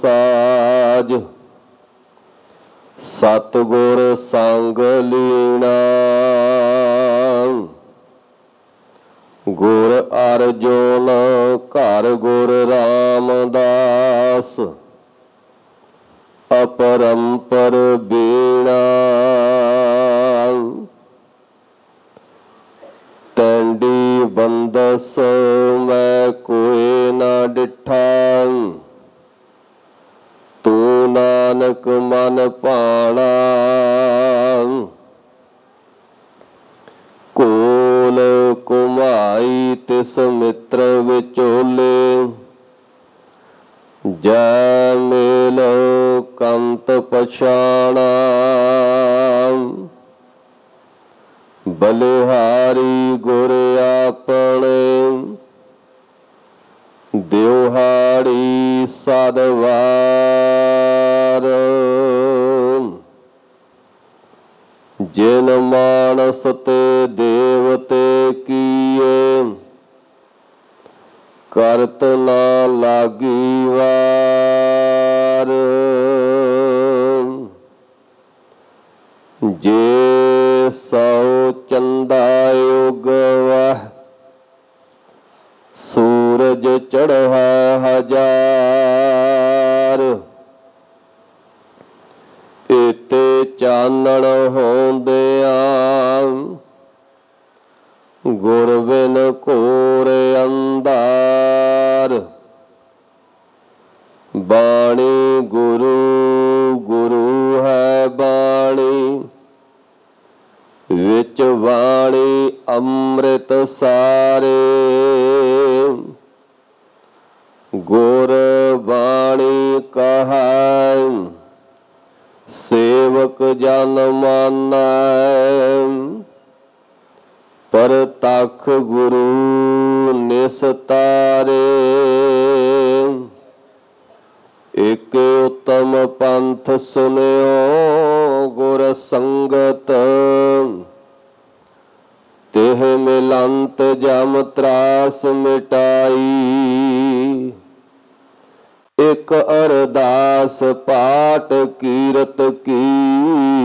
ਸਾਜ ਸਤਿਗੁਰ ਸੰਗ ਲੀਣਾ। ਗੁਰ ਅਰਜੁਨ ਘਰ ਗੁਰ ਰਾਮਦਾਸ ਅਪਰੰਪਰ ਬੀਣਾ। ਤੈਂਡੀ ਬੰਦਸ ਮੈਂ ਕੋਇ ਨਾ ਡਿਠਾ। ਤੂੰ ਨਾਨਕ ਮਨ ਭਾਣਾ। ਕੋਲ ਘੁਮਾਈ ਤਿਸ ਮਿੱਤਰ ਵਿਚੋਲੇ। ਜੈ ਮੇਲ ਕੰਤ ਪਛਾਣਾ। ਬਲਿਹਾਰੀ ਗੁਰ ਆਪਣੇ ਦਿਵਹਾੜੀ ਸਦਵਾਰ। ਜਿਨ ਮਾਨਸ ਤੇ ਦੇਵਤੇ ਕੀਏ ਕਰਤ ਨਾ ਲਾਗੀ ਵਾਰ। ਜੇ ਸੌ ਚੰਦਾ ਉਗਵੈ ਸੂਰਜ ਚੜ੍ਹੈ ਹਜ਼ਾਰ। ਏਤੇ ਚਾਨਣ ਹੋਂਦਿਆਂ ਗੁਰ ਬਿਨ ਘੋਰ ਅੰਧਾਰ। ਬਾਣੀ ਗੁਰੂ ਗੁਰੂ ਹੈ ਬਾਣੀ ਵਿੱਚ ਬਾਣੀ ਅੰਮ੍ਰਿਤ ਸਾਰੇ। ਗੁਰ ਬਾਣੀ ਕਹੈ ਸੇਵਕ ਜਨ ਮਾਨੈ। ਪਰਤਖ ਗੁਰੂ ਨਿਸਤਾਰੇ। ਇਕ ਉਤਮ ਪੰਥ ਸੁਨਿਓ ਗੁਰ ਸੰਗਤ। ਤਿਹ ਮਿਲੰਤ ਜਮ ਤਰਾਸ ਮਿਟਾਈ। ਇਕ ਅਰਦਾਸ ਪਾਠ ਕੀਰਤ ਕੀ।